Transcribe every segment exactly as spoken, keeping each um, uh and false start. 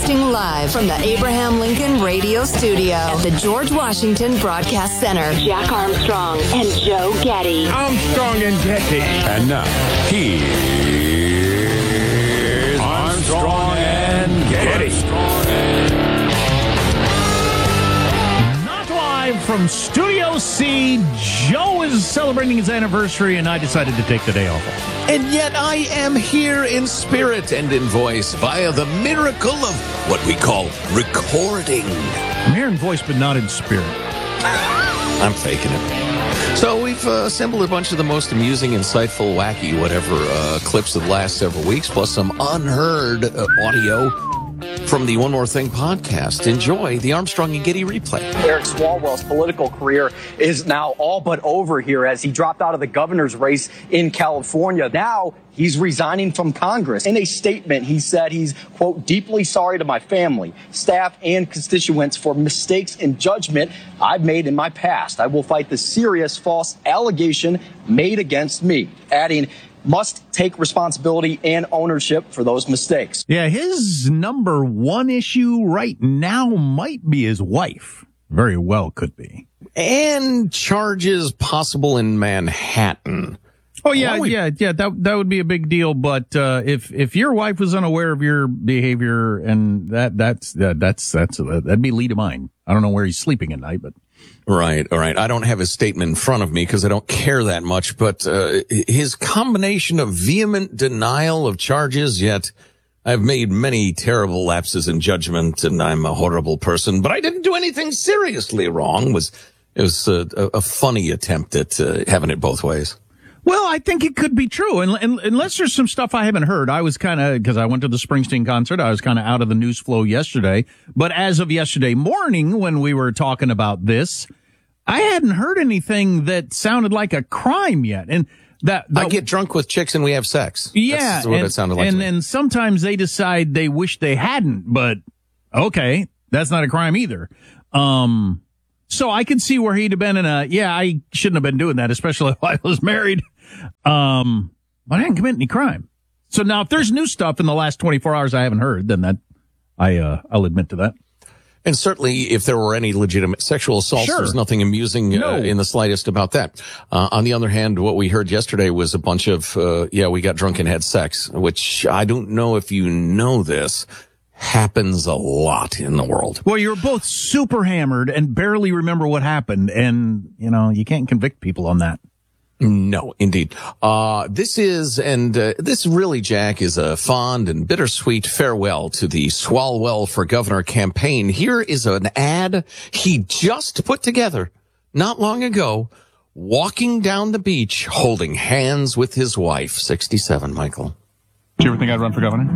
Broadcasting live from the Abraham Lincoln Radio Studio at the George Washington Broadcast Center. Jack Armstrong and Joe Getty. Armstrong and Getty. And now, here's Armstrong and Getty. Not live from Studio C. Joe is celebrating his anniversary, and I decided to take the day off. And yet I am here in spirit and in voice via the miracle of what we call recording. I'm here in voice, but not in spirit. I'm faking it. So we've uh, assembled a bunch of the most amusing, insightful, wacky, whatever uh, clips of the last several weeks, plus some unheard uh, audio from the One More Thing podcast. Enjoy the Armstrong and Getty replay. Eric Swalwell's political career is now all but over here as he dropped out of the governor's race in California. Now he's resigning from Congress. In a statement, he said he's, quote, deeply sorry to my family, staff, and constituents for mistakes in judgment I've made in my past. I will fight the serious false allegation made against me, adding, must take responsibility and ownership for those mistakes. Yeah, his number one issue right now might be his wife. Very well could be. And charges possible in Manhattan. Oh, yeah, we- yeah, yeah, that that would be a big deal. But uh, if if your wife was unaware of your behavior, and that that's that, that's that's uh, that'd be lead of mine. I don't know where he's sleeping at night, but. Right, all right. I don't have his statement in front of me because I don't care that much, but uh, his combination of vehement denial of charges, yet I've made many terrible lapses in judgment and I'm a horrible person, but I didn't do anything seriously wrong, was it was a, a funny attempt at uh, having it both ways. Well, I think it could be true. And, and unless there's some stuff I haven't heard, I was kind of, because I went to the Springsteen concert, I was kind of out of the news flow yesterday. But as of yesterday morning, when we were talking about this, I hadn't heard anything that sounded like a crime yet. And that, that I get drunk with chicks and we have sex. Yeah. That's what and, it sounded like. And then sometimes they decide they wish they hadn't, but okay, that's not a crime either. Um, so I can see where he'd have been in a, yeah, I shouldn't have been doing that, especially while I was married. Um, but I didn't commit any crime. So now if there's new stuff in the last twenty-four hours I haven't heard, then that, I, uh, I'll admit to that. And certainly if there were any legitimate sexual assaults, Sure. there's nothing amusing No. uh, in the slightest about that. Uh, on the other hand, what we heard yesterday was a bunch of, uh, yeah, we got drunk and had sex, which I don't know if you know this, happens a lot in the world. Well, you're both super hammered and barely remember what happened. And, you know, you can't convict people on that. No, indeed. Uh, this is, and uh, this really, Jack, is a fond and bittersweet farewell to the Swalwell for Governor campaign. Here is an ad he just put together not long ago, walking down the beach, holding hands with his wife, sixty-seven, Michael. Do you ever think I'd run for governor?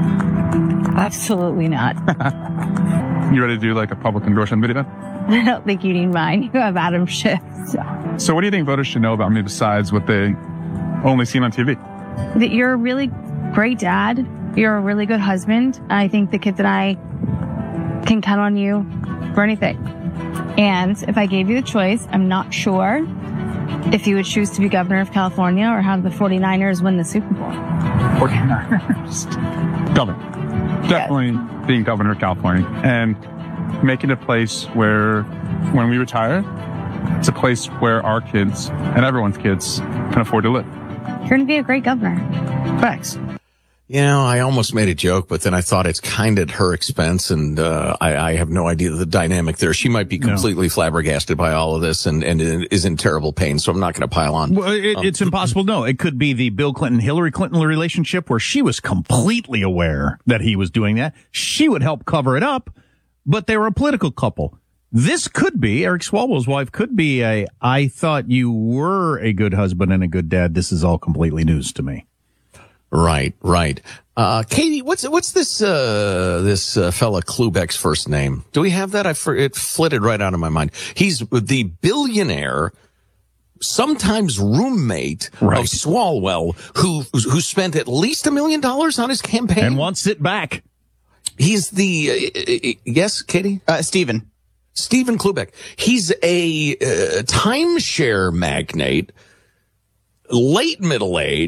Absolutely not. You ready to do like a public endorsement video? I don't think you need mine. You have Adam Schiff. So. So what do you think voters should know about me besides what they only seen on T V? That you're a really great dad. You're a really good husband. I think the kids and I can count on you for anything. And if I gave you the choice, I'm not sure if you would choose to be governor of California or have the forty-niners win the Super Bowl. forty-niners. Governor. Definitely yes. Being governor of California and making a place where when we retire, it's a place where our kids and everyone's kids can afford to live. You're going to be a great governor. Thanks. You know, I almost made a joke, but then I thought it's kind of at her expense, and uh, I, I have no idea the dynamic there. She might be completely no. flabbergasted by all of this and, and is in terrible pain, so I'm not going to pile on. Well, it, um, it's impossible. No, it could be the Bill Clinton-Hillary Clinton relationship where she was completely aware that he was doing that. She would help cover it up, but they were a political couple. This could be, Eric Swalwell's wife could be a, I thought you were a good husband and a good dad. This is all completely news to me. Right, right. Uh, Katie, what's, what's this, uh, this, uh, fella Klubeck's first name? Do we have that? I, for, it flitted right out of my mind. He's the billionaire, sometimes roommate right. of Swalwell, who, who spent at least a million dollars on his campaign. And wants it back. He's the, uh, uh, yes, Katie? Uh, Stephen. Stephen Klubeck. He's a, uh, timeshare magnate, late middle age,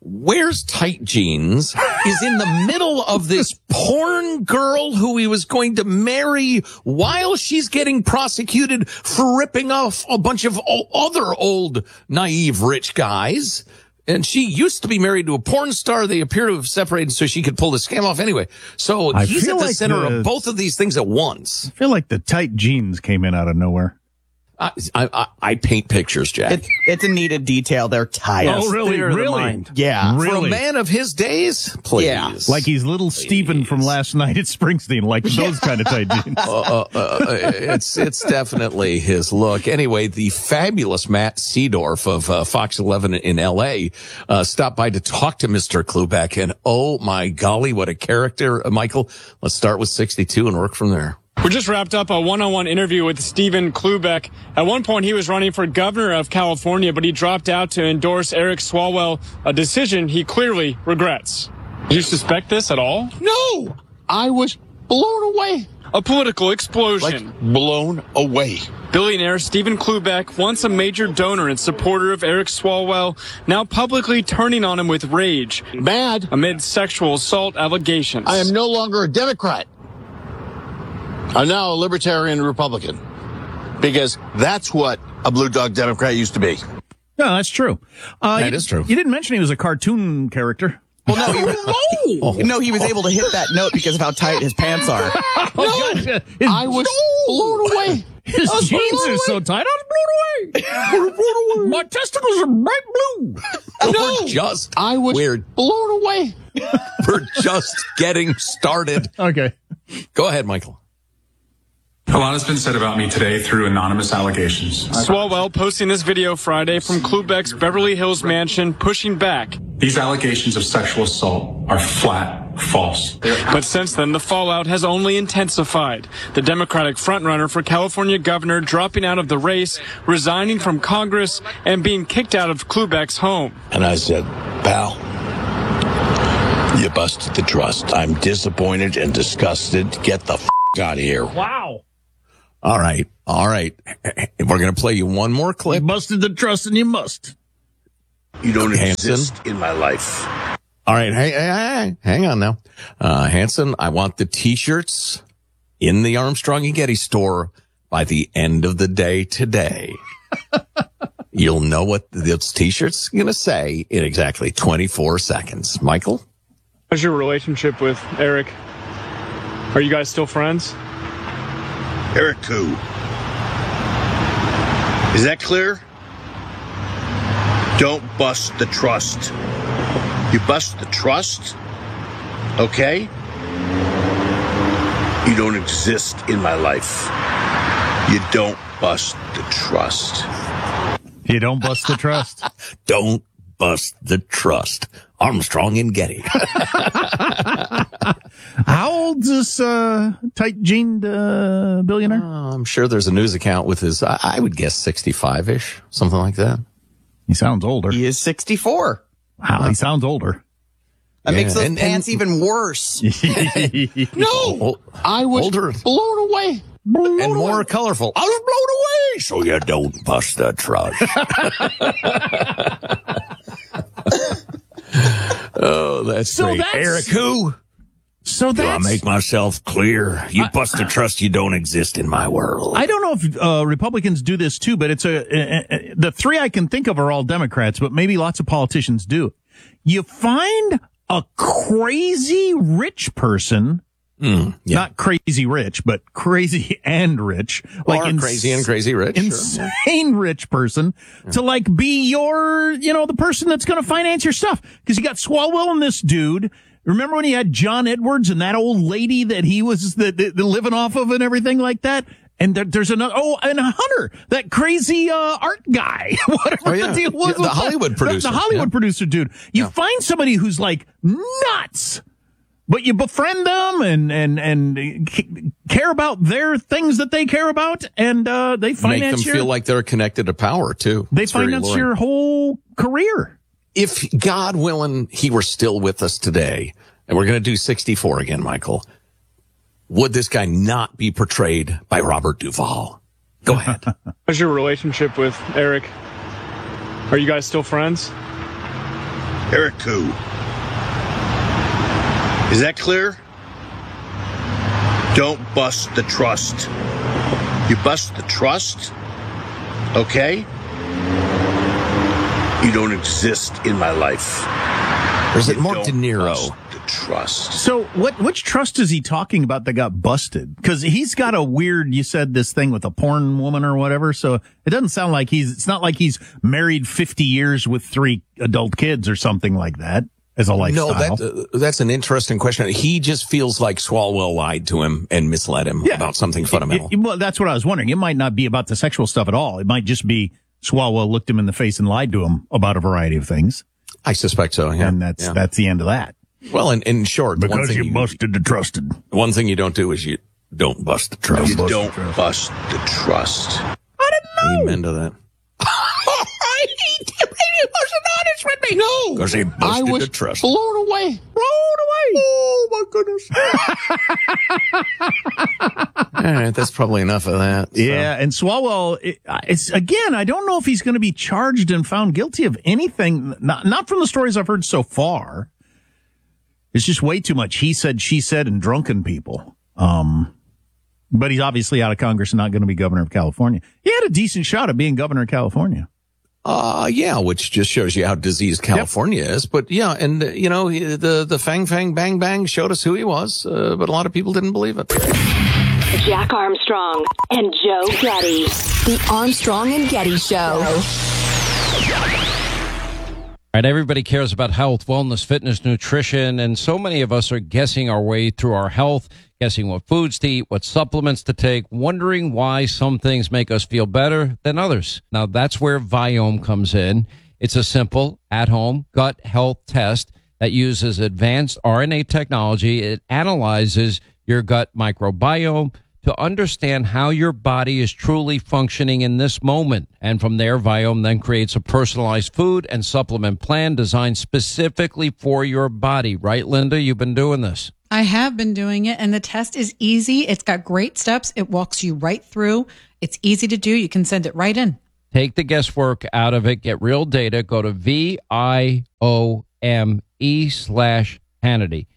wears tight jeans, is in the middle of this porn girl who he was going to marry while she's getting prosecuted for ripping off a bunch of o- other old, naive, rich guys. And she used to be married to a porn star. They appear to have separated so she could pull the scam off anyway. So I he's feel at the like center the- of both of these things at once. I feel like the tight jeans came in out of nowhere. I, I, I paint pictures, Jack. It's, it's a needed detail. They're tight. Oh, really? Theater of the Really? mind. Yeah. Really? For a man of his days, please. Yeah. Like he's little Stephen from last night at Springsteen, like those kind of tight jeans. uh, uh, uh, it's it's definitely his look. Anyway, the fabulous Matt Seedorf of uh, Fox eleven in L A uh, stopped by to talk to Mister Klubeck, and oh my golly, what a character, uh, Michael. Let's start with sixty-two and work from there. We just wrapped up a one-on-one interview with Stephen Klubeck. At one point, he was running for governor of California, but he dropped out to endorse Eric Swalwell, a decision he clearly regrets. Do you suspect this at all? No! I was blown away. A political explosion. Like, blown away. Billionaire Stephen Klubeck, once a major donor and supporter of Eric Swalwell, now publicly turning on him with rage. Mad. Amid sexual assault allegations. I am no longer a Democrat. I'm now a libertarian Republican. Because that's what a blue dog Democrat used to be. No, that's true. Uh, That you, is true. You didn't mention he was a cartoon character. Well, no, he, Oh. no, he was able to hit that note because of how tight his pants are. Oh, gotcha. His, I was blown away. his I was jeans blown are away. so tight. I was blown away. My testicles are bright blue. No, We're just I was weird. blown away. We're just getting started. Okay. Go ahead, Michael. A lot has been said about me today through anonymous allegations. Swalwell posting this video Friday from Klubeck's Beverly Hills mansion, pushing back. These allegations of sexual assault are flat false. But since then, the fallout has only intensified. The Democratic frontrunner for California governor dropping out of the race, resigning from Congress, and being kicked out of Klubeck's home. And I said, pal, you busted the trust. I'm disappointed and disgusted. Get the f*** out of here. Wow. All right. All right. We're going to play you one more You clip. busted the trust and you must. You don't Hanson? exist in my life. All right. Hey, hey, hey, hang on now. Uh, Hanson, I want the t-shirts in the Armstrong and Getty store by the end of the day today. You'll know what those t-shirts are going to say in exactly twenty-four seconds. Michael? How's your relationship with Eric? Are you guys still friends? Eric who? Is that clear? Don't bust the trust. You bust the trust, okay? You don't exist in my life. You don't bust the trust. You don't bust the trust. Don't bust the trust. Armstrong and Getty. How old's this uh, tight-jeaned uh, billionaire? Uh, I'm sure there's a news account with his, I, I would guess sixty-five-ish, something like that. He sounds older. He is sixty-four. Wow, he sounds older. That Yeah, makes those and- pants and- even worse. No! Oh, I was older. blown away. and more colorful. I was blown away, so you don't bust the trust. Oh, that's So great. that's- Eric, who? So Do I that's... make myself clear? You I- bust the trust, you don't exist in my world. I don't know if uh, Republicans do this too, but it's a, a, a the three I can think of are all Democrats, but maybe lots of politicians do. You find a crazy rich person, Mm, yeah. not crazy rich, but crazy and rich, Or ins- crazy and crazy rich. Sure. insane rich person to like be your, you know, the person that's going to finance your stuff. Because you got Swalwell and this dude. Remember when he had John Edwards and that old lady that he was the, the, the living off of and everything like that? And there, there's another, oh, and Hunter, that crazy, uh, art guy, whatever Oh, yeah. the deal was. Yeah, the with that. Hollywood The- producer. The, Hollywood Yeah. producer dude. You Yeah. find somebody who's like nuts, but you befriend them and, and, and c- care about their things that they care about. And, uh, they Make finance them your, feel like they're connected to power, too. they It's very finance alluring. your whole career. If, God willing, he were still with us today, and we're going to do sixty-four again, Michael, would this guy not be portrayed by Robert Duvall? Go ahead. How's your relationship with Eric? Are you guys still friends? Eric Koo. Is that clear? Don't bust the trust. You bust the trust, okay? You don't exist in my life. Or is it You Mark don't De Niro? bust the trust. So what, which trust is he talking about that got busted? Because he's got a weird, you said this thing with a porn woman or whatever. So it doesn't sound like he's, it's not like he's married fifty years with three adult kids or something like that as a lifestyle. No, that, uh, that's an interesting question. He just feels like Swalwell lied to him and misled him Yeah. about something fundamental. It- it- well, that's what I was wondering. It might not be about the sexual stuff at all. It might just be Swalwell looked him in the face and lied to him about a variety of things. I suspect so, yeah. And that's, yeah. that's the end of that. Well, in, in short, one Because thing you busted the trusted. One thing you don't do is you don't bust the trust. You don't bust the trust. I didn't know. Amen to that. He wasn't honest with me. No. Because he I busted was the trust. blown away. Blown away. Oh, my goodness. All right, that's probably enough of that. so. Yeah, and Swalwell, it, it's again, I don't know if he's going to be charged and found guilty of anything, not, not from the stories I've heard so far. It's just way too much he said, she said, and drunken people. Um, but he's obviously out of Congress and not going to be governor of California. He had a decent shot at being governor of California. Uh, yeah, which just shows you how diseased California yep. is. But yeah, and uh, you know, he, the, the Fang Fang Bang Bang showed us who he was, uh, but a lot of people didn't believe it. Jack Armstrong and Joe Getty. The Armstrong and Getty Show. All right, everybody cares about health, wellness, fitness, nutrition, and so many of us are guessing our way through our health, guessing what foods to eat, what supplements to take, wondering why some things make us feel better than others. Now, that's where Viome comes in. It's a simple, at-home gut health test that uses advanced R N A technology. It analyzes your gut microbiome to understand how your body is truly functioning in this moment. And from there, Viome then creates a personalized food and supplement plan designed specifically for your body. Right, Linda? You've been doing this. I have been doing it, and the test is easy. It's got great steps. It walks you right through. It's easy to do. You can send it right in. Take the guesswork out of it. Get real data. Go to V I O M E slash Hannity.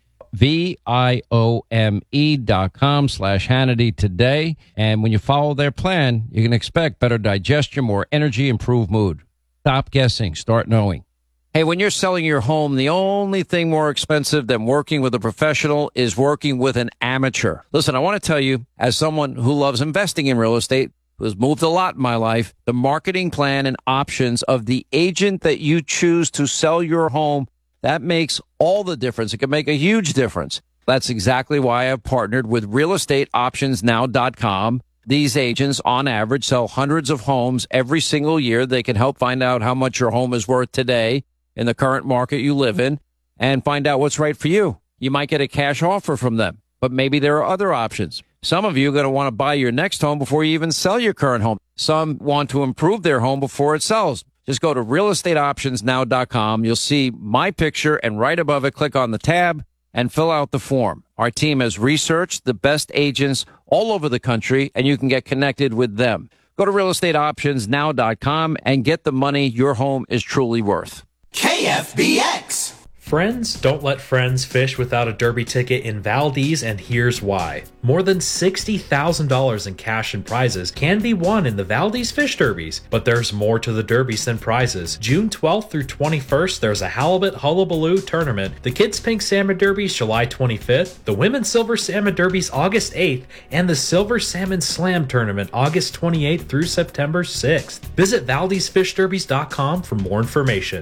V-I-O-M-E dot com slash Hannity today. And when you follow their plan, you can expect better digestion, more energy, improved mood. Stop guessing. Start knowing. Hey, when you're selling your home, the only thing more expensive than working with a professional is working with an amateur. Listen, I want to tell you, as someone who loves investing in real estate, who has moved a lot in my life, the marketing plan and options of the agent that you choose to sell your home, that makes all the difference. It can make a huge difference. That's exactly why I've partnered with real estate options now dot com. These agents, on average, sell hundreds of homes every single year. They can help find out how much your home is worth today in the current market you live in and find out what's right for you. You might get a cash offer from them, but maybe there are other options. Some of you are going to want to buy your next home before you even sell your current home. Some want to improve their home before it sells. Just go to real estate options now dot com. You'll see my picture, and right above it, click on the tab and fill out the form. Our team has researched the best agents all over the country, and you can get connected with them. Go to real estate options now dot com and get the money your home is truly worth. K F B X. Friends don't let friends fish without a derby ticket in Valdez, and here's why. More than sixty thousand dollars in cash and prizes can be won in the Valdez Fish Derbies, but there's more to the derbies than prizes. June twelfth through twenty-first, there's a Halibut Hullabaloo tournament. The Kids Pink Salmon Derby's July twenty-fifth, the Women's Silver Salmon Derby's August eighth, and the Silver Salmon Slam Tournament August twenty-eighth through September sixth. Visit Valdez Fish Derbies dot com for more information.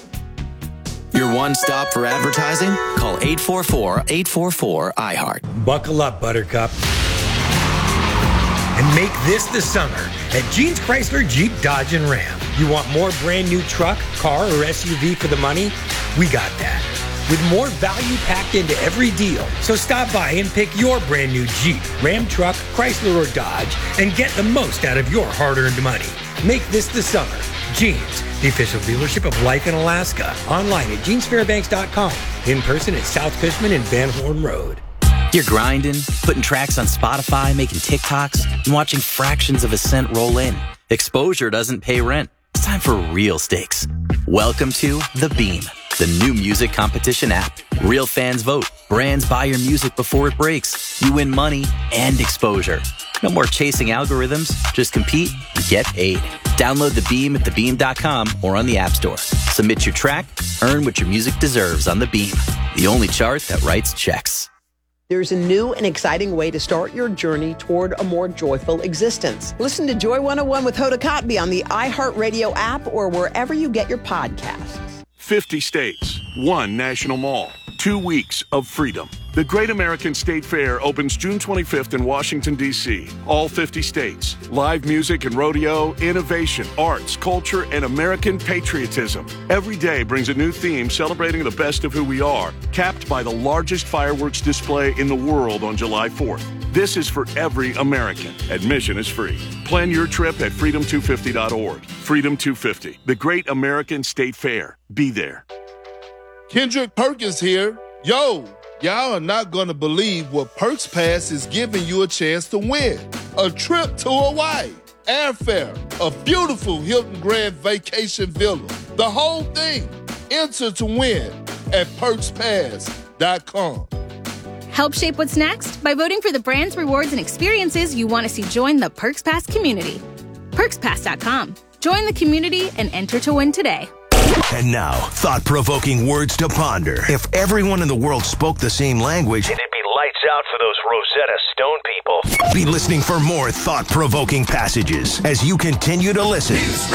Your one stop for advertising? Call eight four four, eight four four, I heart. Buckle up, Buttercup. And make this the summer at Jeans Chrysler Jeep Dodge and Ram. You want more brand new truck, car, or S U V for the money? We got that. With more value packed into every deal. So stop by and pick your brand new Jeep, Ram truck, Chrysler, or Dodge and get the most out of your hard-earned money. Make this the summer. Jeans, the official dealership of Life in Alaska. Online at jeans fairbanks dot com. In person at South Fishman and Van Horn Road. You're grinding, putting tracks on Spotify, making TikToks, and watching fractions of a cent roll in. Exposure doesn't pay rent. It's time for real stakes. Welcome to The Beam. the new music competition app. Real fans vote. Brands buy your music before it breaks. You win money and exposure. No more chasing algorithms. Just compete and get paid. Download the Beam at the beam dot com or on the App Store. Submit your track. Earn what your music deserves on the Beam, the only chart that writes checks. There's a new and exciting way to start your journey toward a more joyful existence. Listen to Joy one oh one with Hoda Kotb on the iHeartRadio app or wherever you get your podcasts. fifty states, one national mall, two weeks of freedom. The Great American State Fair opens June twenty-fifth in Washington, D C All fifty states. Live music and rodeo, innovation, arts, culture, and American patriotism. Every day brings a new theme celebrating the best of who we are, capped by the largest fireworks display in the world on July fourth. This is for every American. Admission is free. Plan your trip at freedom two fifty dot org. Freedom two fifty, the Great American State Fair. Be there. Kendrick Perkins here. Yo, y'all are not going to believe what Perks Pass is giving you a chance to win. A trip to Hawaii, airfare, a beautiful Hilton Grand Vacation Villa. The whole thing. Enter to win at perks pass dot com. Help shape what's next by voting for the brands, rewards, and experiences you want to see join the Perks Pass community. perks pass dot com. Join the community and enter to win today. And now, thought-provoking words to ponder. If everyone in the world spoke the same language, it'd be lights out for those Rosetta Stone people. Be listening for more thought-provoking passages as you continue to listen